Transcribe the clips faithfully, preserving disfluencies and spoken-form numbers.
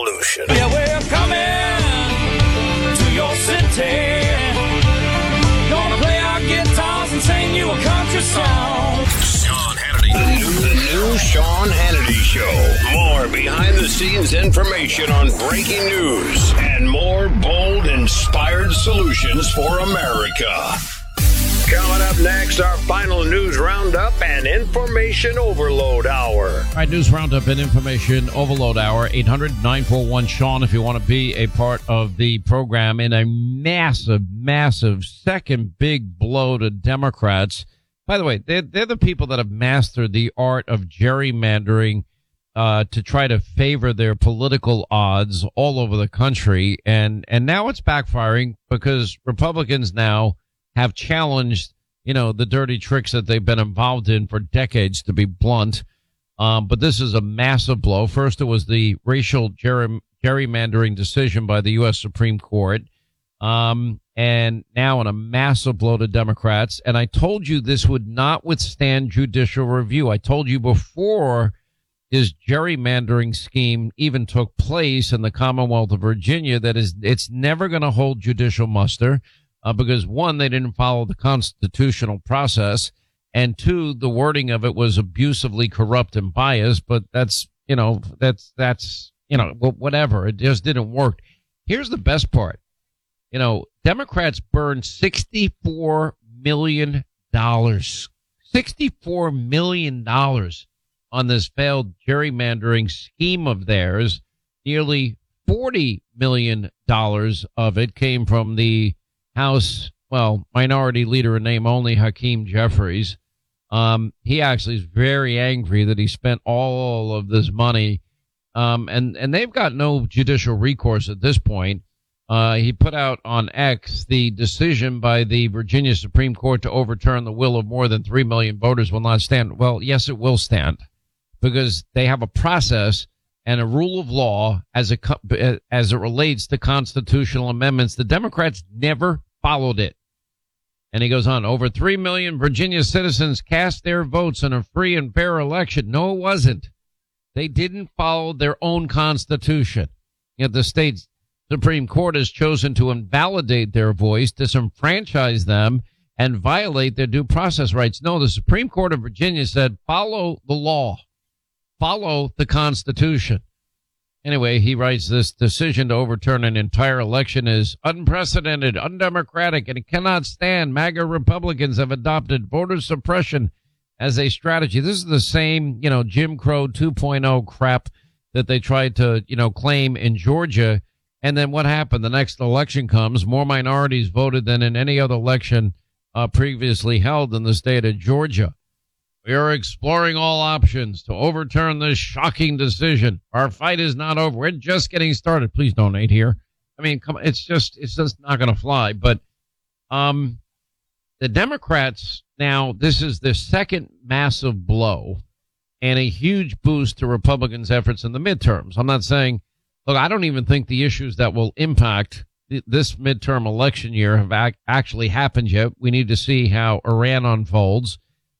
Solution. Yeah, we're coming to your city. Gonna play our guitars and sing you a country song. Sean Hannity. The new, the new Sean Hannity Show. More behind-the-scenes information on breaking news and more bold, inspired solutions for America. Coming up next, our final news roundup and information overload hour. All right, news roundup and information overload hour. eight hundred nine four one Sean if you want to be a part of the program in a massive, massive second big blow to Democrats. By the way, they're, they're the people that have mastered the art of gerrymandering uh, to try to favor their political odds all over the country. And, and now it's backfiring because Republicans now have challenged, you know, the dirty tricks that they've been involved in for decades, to be blunt. Um, but this is a massive blow. First, it was the racial gerry- gerrymandering decision by the U S Supreme Court. Um, and now in a massive blow to Democrats. And I told you this would not withstand judicial review. I told you before this gerrymandering scheme even took place in the Commonwealth of Virginia that is, it's never going to hold judicial muster. Uh, because one, they didn't follow the constitutional process, and two, the wording of it was abusively corrupt and biased. But that's, you know, that's, that's, you know, whatever. It just didn't work. Here's the best part. You know, Democrats burned sixty-four million dollars, sixty-four million dollars on this failed gerrymandering scheme of theirs. Nearly forty million dollars of it came from the House, well, minority leader in name only, Hakeem Jeffries. Um, he actually is very angry that he spent all of this money. Um, and, and they've got no judicial recourse at this point. Uh, he put out on X the decision by the Virginia Supreme Court to overturn the will of more than three million voters will not stand. Well, yes, it will stand because they have a process and a rule of law as a, as it relates to constitutional amendments. The Democrats never followed it. And he goes on, over three million Virginia citizens cast their votes in a free and fair election. No, it wasn't. They didn't follow their own constitution. Yet the state Supreme Court has chosen to invalidate their voice, disenfranchise them, and violate their due process rights. No, the Supreme Court of Virginia said, follow the law. Follow the Constitution. Anyway, he writes, this decision to overturn an entire election is unprecedented, undemocratic, and it cannot stand. MAGA Republicans have adopted voter suppression as a strategy. This is the same, you know, Jim Crow two point oh crap that they tried to, you know, claim in Georgia. And then what happened? The next election comes, more minorities voted than in any other election uh, previously held in the state of Georgia. We are exploring all options to overturn this shocking decision. Our fight is not over. We're just getting started. Please donate here. I mean, come on, it's just, it's just not going to fly. But, um, the Democrats now, this is the second massive blow and a huge boost to Republicans' efforts in the midterms. I'm not saying, look, I don't even think the issues that will impact th- this midterm election year have ac- actually happened yet. We need to see how Iran unfolds.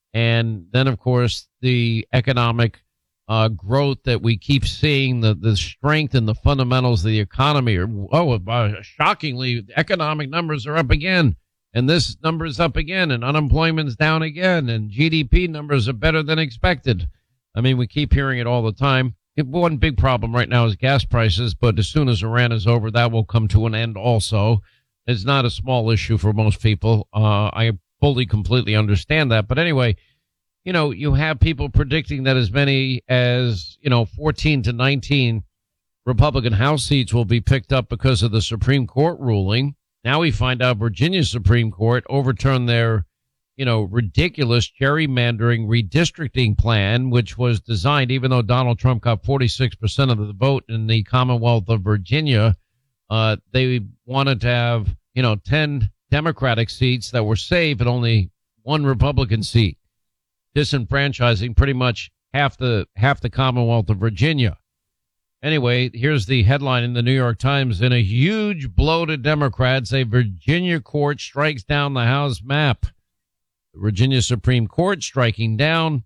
And then, of course, the economic uh, growth that we keep seeing, the, the strength and the fundamentals of the economy. Are, oh, uh, shockingly, economic numbers are up again. And this number is up again. And unemployment's down again. And G D P numbers are better than expected. I mean, we keep hearing it all the time. It, one big problem right now is gas prices. But as soon as Iran is over, that will come to an end also. It's not a small issue for most people. Uh, I fully, completely understand that. But anyway, you know, you have people predicting that as many as, you know, fourteen to nineteen Republican House seats will be picked up because of the Supreme Court ruling. Now we find out Virginia Supreme Court overturned their, you know, ridiculous gerrymandering redistricting plan, which was designed, even though Donald Trump got forty-six percent of the vote in the Commonwealth of Virginia, uh, they wanted to have, you know, ten Democratic seats that were safe and only one Republican seat, disenfranchising pretty much half the half the Commonwealth of Virginia. Anyway, here's the headline in the New York Times. In a huge blow to Democrats, a Virginia court strikes down the House map. The Virginia Supreme Court striking down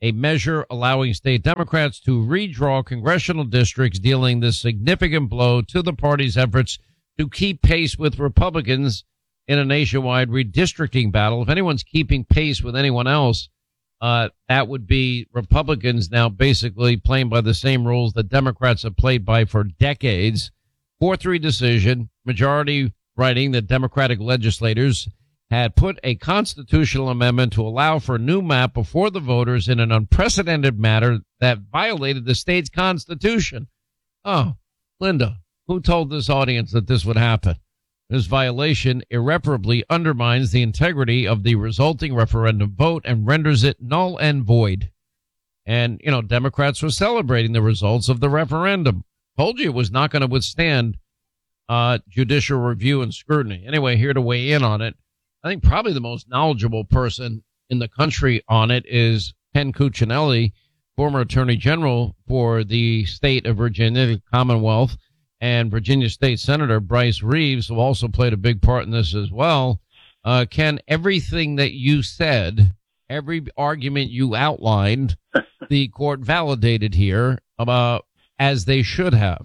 a measure allowing state Democrats to redraw congressional districts, dealing this significant blow to the party's efforts to keep pace with Republicans in a nationwide redistricting battle. If anyone's keeping pace with anyone else, uh, that would be Republicans now basically playing by the same rules that Democrats have played by for decades. four three decision, majority writing that Democratic legislators had put a constitutional amendment to allow for a new map before the voters in an unprecedented matter that violated the state's constitution. Oh, Linda, who told this audience that this would happen? This violation irreparably undermines the integrity of the resulting referendum vote and renders it null and void. And, you know, Democrats were celebrating the results of the referendum. Told you it was not going to withstand uh, judicial review and scrutiny. Anyway, here to weigh in on it, I think probably the most knowledgeable person in the country on it is Ken Cuccinelli, former Attorney General for the state of Virginia, the Commonwealth, and Virginia State Senator Bryce Reeves, who also played a big part in this as well. Uh, Ken, everything that you said, every argument you outlined, the court validated here about as they should have.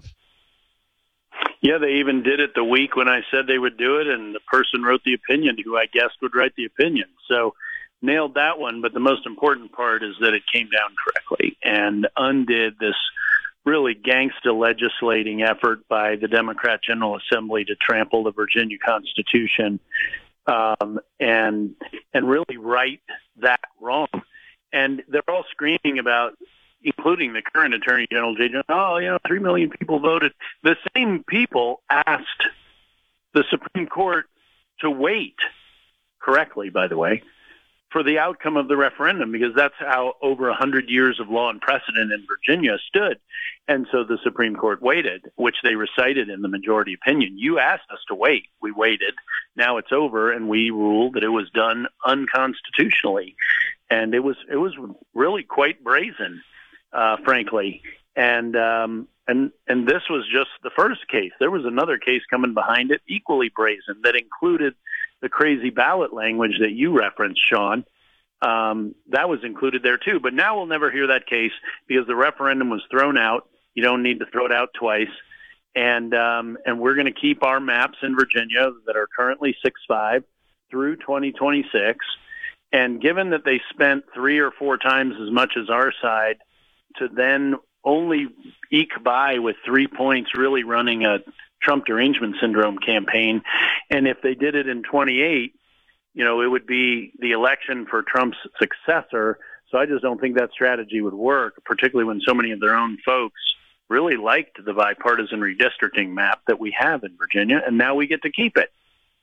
Yeah, they even did it the week when I said they would do it, and the person wrote the opinion who I guessed would write the opinion. So nailed that one, but the most important part is that it came down correctly and undid this really gangster legislating effort by the Democrat General Assembly to trample the Virginia Constitution um, and and really right that wrong. And they're all screaming about, including the current Attorney General, J J, oh, you know, three million people voted. The same people asked the Supreme Court to wait, correctly, by the way, for the outcome of the referendum, because that's how over one hundred years of law and precedent in Virginia stood. And so the Supreme Court waited, which they recited in the majority opinion. You asked us to wait. We waited. Now it's over, and we ruled that it was done unconstitutionally. And it was it was really quite brazen, uh, frankly. And um, and and this was just the first case. There was another case coming behind it, equally brazen, that included the crazy ballot language that you referenced, Sean. Um, that was included there too. But now we'll never hear that case because the referendum was thrown out. You don't need to throw it out twice. And um, and we're going to keep our maps in Virginia that are currently six five through twenty twenty-six. And given that they spent three or four times as much as our side to then only eke by with three points, really running a Trump derangement syndrome campaign. And if they did it in twenty-eight, you know, it would be the election for Trump's successor. So I just don't think that strategy would work, particularly when so many of their own folks really liked the bipartisan redistricting map that we have in Virginia, and now we get to keep it.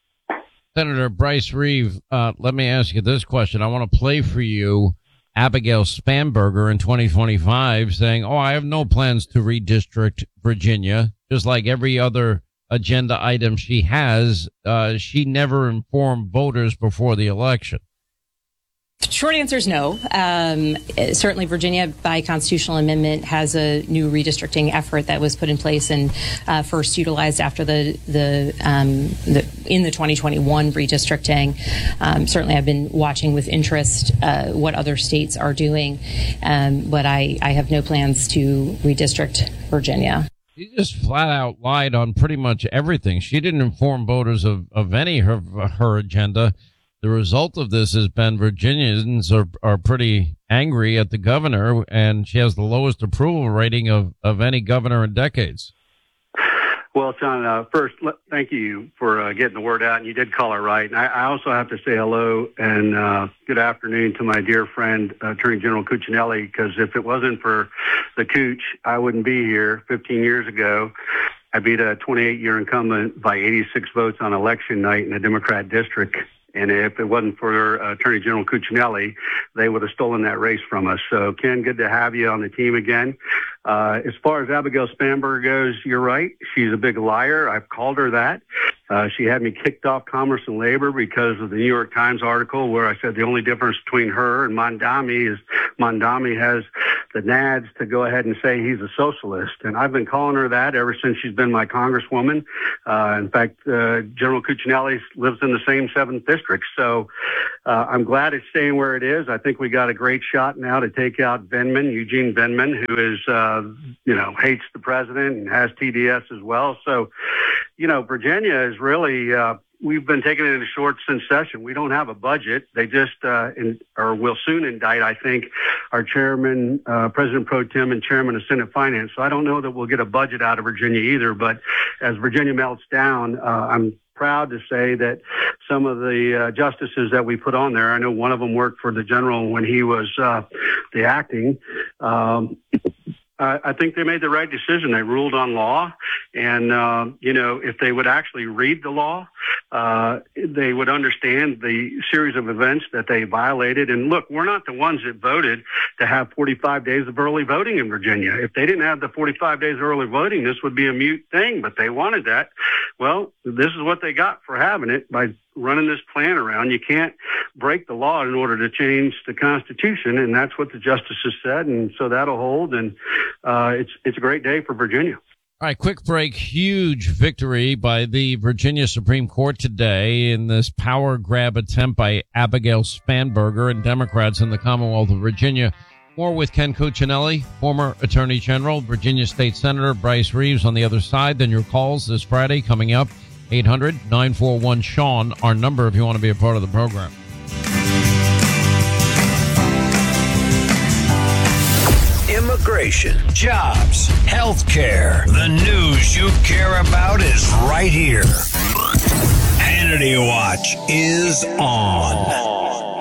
Senator Bryce Reeves, uh, let me ask you this question. I want to play for you Abigail Spanberger in twenty twenty-five saying, oh, I have no plans to redistrict Virginia. Just like every other agenda item she has, uh, she never informed voters before the election. Short answer is no. Um, certainly, Virginia, by constitutional amendment, has a new redistricting effort that was put in place and uh, first utilized after the the, um, the in the twenty twenty-one redistricting. Um, certainly, I've been watching with interest uh, what other states are doing, um, but I, I have no plans to redistrict Virginia. She just flat out lied on pretty much everything. She didn't inform voters of, of any of her, her agenda. The result of this has been Virginians are, are pretty angry at the governor, and she has the lowest approval rating of, of any governor in decades. Well, Sean, uh, first, let, thank you for uh, getting the word out, and you did call her right. And I, I also have to say hello and uh, good afternoon to my dear friend, uh, Attorney General Cuccinelli, because if it wasn't for the Cooch, I wouldn't be here fifteen years ago. I beat a twenty-eight-year incumbent by eighty-six votes on election night in a Democrat district. And if it wasn't for uh, Attorney General Cuccinelli, they would have stolen that race from us. So, Ken, good to have you on the team again. Uh, as far as Abigail Spanberger goes, you're right. She's a big liar. I've called her that. Uh, she had me kicked off Commerce and Labor because of the New York Times article where I said the only difference between her and Mondami is Mondami has the nads to go ahead and say he's a socialist. And I've been calling her that ever since she's been my congresswoman. Uh, in fact, uh, General Cuccinelli lives in the same seventh district. So uh, I'm glad it's staying where it is. I think we got a great shot now to take out Vindman, Eugene Vindman, who is, uh, you know, hates the president and has T D S as well. So, you know, Virginia is really, uh, we've been taking it in a short session. We don't have a budget. They just, uh, in, or will soon indict, I think, our chairman, uh, President Pro Tem and chairman of Senate Finance. So I don't know that we'll get a budget out of Virginia either. But as Virginia melts down, uh, I'm proud to say that some of the uh, justices that we put on there, I know one of them worked for the general when he was uh, the acting. Um, Uh, I think they made the right decision. They ruled on law. And, uh, you know, if they would actually read the law, uh, they would understand the series of events that they violated. And look, we're not the ones that voted to have forty-five days of early voting in Virginia. If they didn't have the forty-five days of early voting, this would be a mute thing, but they wanted that. Well, this is what they got for having it by running this plan around. You can't break the law in order to change the Constitution, and that's what the justices said, and so that'll hold, and uh, it's it's a great day for Virginia. All right, quick break. Huge victory by the Virginia Supreme Court today in this power grab attempt by Abigail Spanberger and Democrats in the Commonwealth of Virginia. More with Ken Cuccinelli, former Attorney General, Virginia State Senator Bryce Reeves on the other side. Then your calls this Friday coming up. eight hundred nine four one Sean, our number if you want to be a part of the program. Immigration, jobs, healthcare. The news you care about is right here. Hannity Watch is on.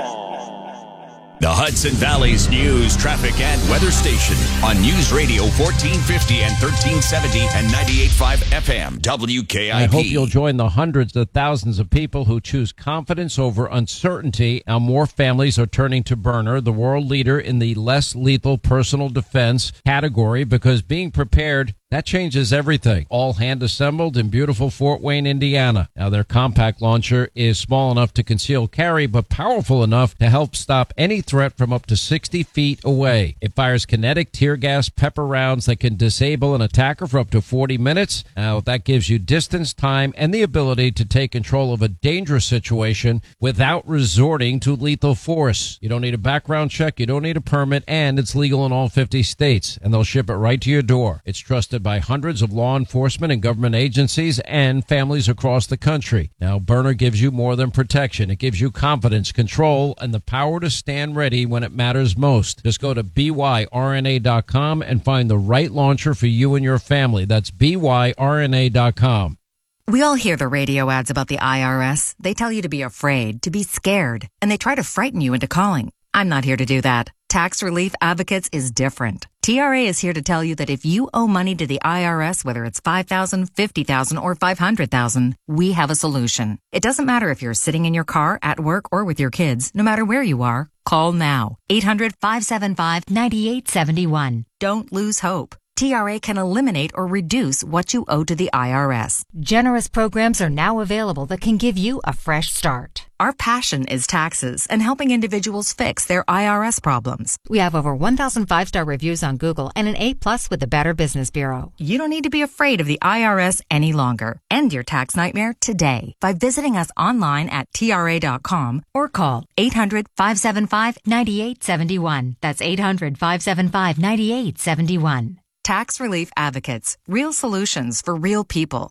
The Hudson Valley's news, traffic, and weather station on News Radio fourteen fifty and thirteen seventy and ninety-eight point five F M W K I P. I hope you'll join the hundreds of thousands of people who choose confidence over uncertainty. Now more families are turning to Byrna, the world leader in the less lethal personal defense category, because being prepared, that changes everything. All hand assembled in beautiful Fort Wayne, Indiana. Now their compact launcher is small enough to conceal carry, but powerful enough to help stop any threat from up to sixty feet away. It fires kinetic tear gas pepper rounds that can disable an attacker for up to forty minutes. Now that gives you distance, time, and the ability to take control of a dangerous situation without resorting to lethal force. You don't need a background check, you don't need a permit, and it's legal in all fifty states, and they'll ship it right to your door. It's trusted by hundreds of law enforcement and government agencies and families across the country. Now, Byrna gives you more than protection. It gives you confidence, control, and the power to stand ready when it matters most. Just go to B Y R N A dot com and find the right launcher for you and your family. That's B Y R N A dot com. We all hear the radio ads about the I R S. They tell you to be afraid, to be scared, and they try to frighten you into calling. I'm not here to do that. Tax Relief Advocates is different. T R A is here to tell you that if you owe money to the I R S, whether it's five thousand dollars, fifty thousand dollars, or five hundred thousand dollars, we have a solution. It doesn't matter if you're sitting in your car, at work, or with your kids. No matter where you are, call now. eight hundred, five seven five, nine eight seven one. Don't lose hope. T R A can eliminate or reduce what you owe to the I R S. Generous programs are now available that can give you a fresh start. Our passion is taxes and helping individuals fix their I R S problems. We have over one thousand five-star reviews on Google and an A plus with the Better Business Bureau. You don't need to be afraid of the I R S any longer. End your tax nightmare today by visiting us online at T R A dot com or call eight hundred, five seven five, nine eight seven one. That's eight hundred, five seven five, nine eight seven one. Tax Relief Advocates. Real solutions for real people.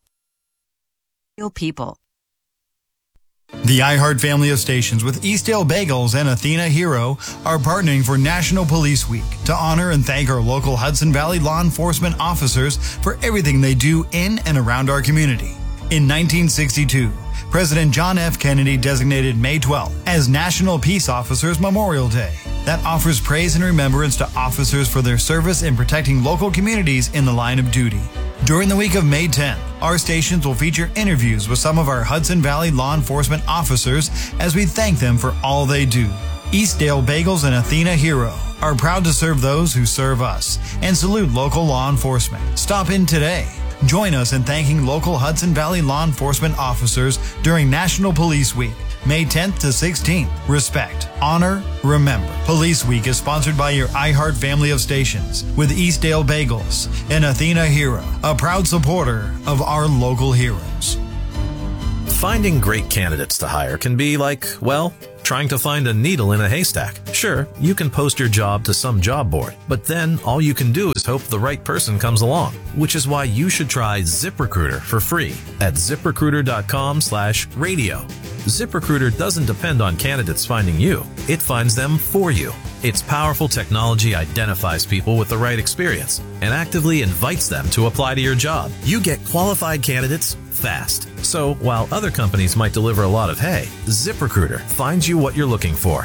Real people. The iHeart family of stations with Eastdale Bagels and Athena Hero are partnering for National Police Week to honor and thank our local Hudson Valley law enforcement officers for everything they do in and around our community. In nineteen sixty-two, President John F. Kennedy designated May twelfth as National Peace Officers Memorial Day. That offers praise and remembrance to officers for their service in protecting local communities in the line of duty. During the week of May tenth, our stations will feature interviews with some of our Hudson Valley law enforcement officers as we thank them for all they do. Eastdale Bagels and Athena Hero are proud to serve those who serve us and salute local law enforcement. Stop in today. Join us in thanking local Hudson Valley law enforcement officers during National Police Week, May tenth to sixteenth. Respect, honor, remember. Police Week is sponsored by your iHeart family of stations with Eastdale Bagels and Athena Hero, a proud supporter of our local heroes. Finding great candidates to hire can be like, well, trying to find a needle in a haystack. Sure, you can post your job to some job board, but then all you can do is hope the right person comes along, which is why you should try ZipRecruiter for free at ZipRecruiter.com slash radio. ZipRecruiter doesn't depend on candidates finding you. It finds them for you. Its powerful technology identifies people with the right experience and actively invites them to apply to your job. You get qualified candidates fast. So while other companies might deliver a lot of hay, ZipRecruiter finds you what you're looking for.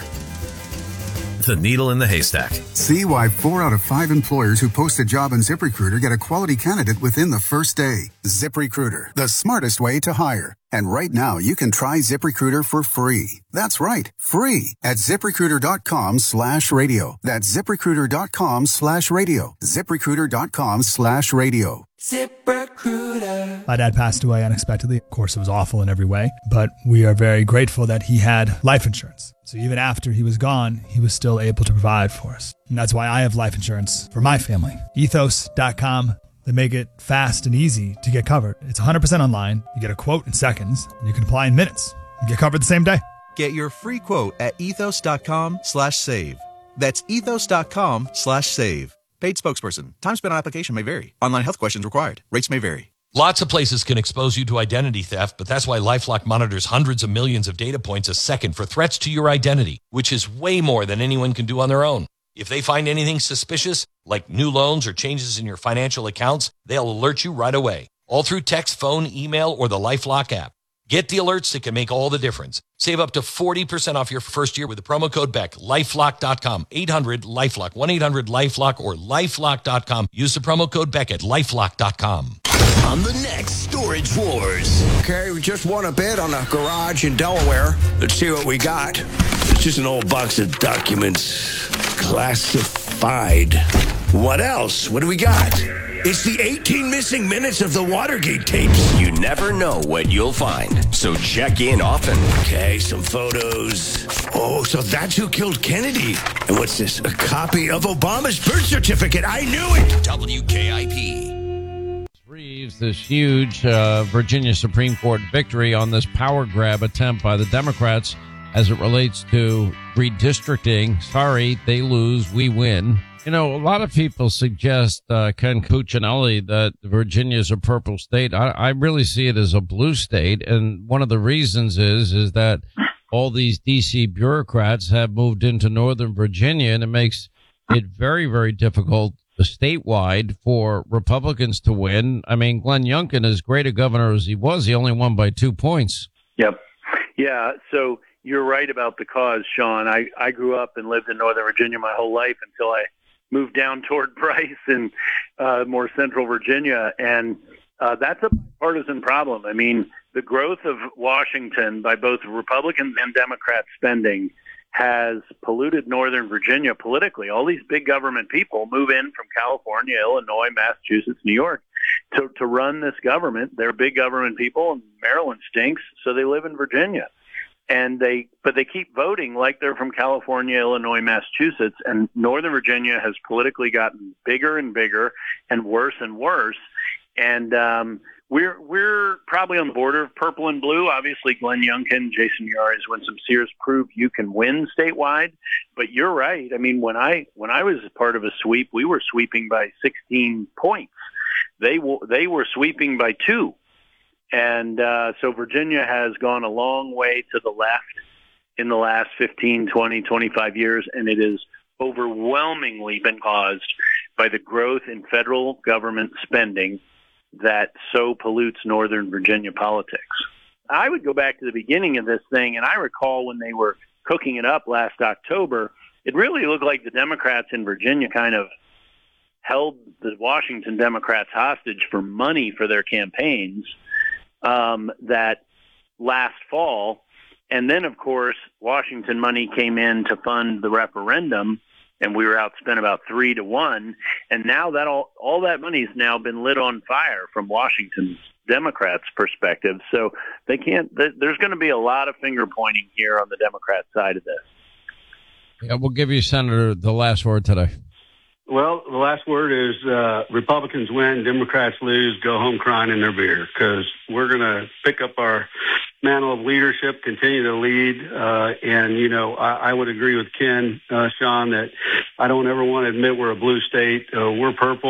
The needle in the haystack. See why four out of five employers who post a job on ZipRecruiter get a quality candidate within the first day. ZipRecruiter, the smartest way to hire. And right now, you can try ZipRecruiter for free. That's right, free at ZipRecruiter.com slash radio. That's ZipRecruiter.com slash radio. ZipRecruiter.com slash radio. ZipRecruiter. My dad passed away unexpectedly. Of course, it was awful in every way, but we are very grateful that he had life insurance. So even after he was gone, he was still able to provide for us. And that's why I have life insurance for my family. Ethos dot com. They make it fast and easy to get covered. It's one hundred percent online. You get a quote in seconds, and you can apply in minutes. You get covered the same day. Get your free quote at ethos.com slash save. That's ethos.com slash save. Paid spokesperson. Time spent on application may vary. Online health questions required. Rates may vary. Lots of places can expose you to identity theft, but that's why LifeLock monitors hundreds of millions of data points a second for threats to your identity, which is way more than anyone can do on their own. If they find anything suspicious, like new loans or changes in your financial accounts, they'll alert you right away, all through text, phone, email, or the LifeLock app. Get the alerts that can make all the difference. Save up to forty percent off your first year with the promo code Beck. LifeLock dot com, eight hundred LifeLock, one eight hundred LifeLock, or LifeLock dot com. Use the promo code Beck at LifeLock dot com. On the next Storage Wars. Okay, we just won a bid on a garage in Delaware. Let's see what we got. It's just an old box of documents. Classified. What else? What do we got? It's the eighteen missing minutes of the Watergate tapes. You never know what you'll find, so check in often. Okay, some photos. Oh, so that's who killed Kennedy. And what's this? A copy of Obama's birth certificate. I knew it. W K I P. Reeves, this huge uh, Virginia Supreme Court victory on this power grab attempt by the Democrats as it relates to redistricting. Sorry, they lose, we win. You know, a lot of people suggest, uh, Ken Cuccinelli, that Virginia is a purple state. I, I really see it as a blue state. And one of the reasons is, is that all these D C bureaucrats have moved into Northern Virginia, and it makes it very, very difficult statewide for Republicans to win. I mean, Glenn Youngkin, as great a governor as he was, he only won by two points. Yep. Yeah. So you're right about the cause, Sean. I, I grew up and lived in Northern Virginia my whole life until I moved down toward Bryce and uh, more central Virginia. And uh, that's a partisan problem. I mean, the growth of Washington by both Republicans and Democrats spending has polluted Northern Virginia politically. All these big government people move in from California, Illinois, Massachusetts, New York to, to run this government. They're big government people, and Maryland stinks, so they live in Virginia. And they, but they keep voting like they're from California, Illinois, Massachusetts, and Northern Virginia has politically gotten bigger and bigger and worse and worse. And um, we're we're probably on the border of purple and blue. Obviously, Glenn Youngkin, Jason Yarez, Winsome Sears prove you can win statewide. But you're right. I mean, when I when I was part of a sweep, we were sweeping by sixteen points. They w- they were sweeping by two. And uh, so Virginia has gone a long way to the left in the last fifteen, twenty, twenty-five years, and it has overwhelmingly been caused by the growth in federal government spending that so pollutes Northern Virginia politics. I would go back to the beginning of this thing, and I recall when they were cooking it up last October, it really looked like the Democrats in Virginia kind of held the Washington Democrats hostage for money for their campaigns. Um, that last fall. And then, of course, Washington money came in to fund the referendum, and we were outspent about three to one. And now that all, all that money's now been lit on fire from Washington's Democrats' perspective. So they can't, there's going to be a lot of finger pointing here on the Democrat side of this. Yeah, we'll give you, Senator, the last word today. Well, the last word is uh, Republicans win, Democrats lose, go home crying in their beer, because we're going to pick up our mantle of leadership, continue to lead. Uh, and, you know, I, I would agree with Ken, uh, Sean, that I don't ever want to admit we're a blue state. Uh, we're purple.